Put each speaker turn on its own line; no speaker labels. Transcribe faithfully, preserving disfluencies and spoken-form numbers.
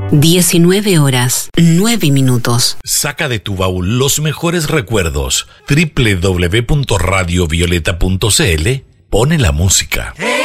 diecinueve horas, nueve minutos.
Saca de tu baúl los mejores recuerdos. doble u doble u doble u punto radio violeta punto c l. Pone la música.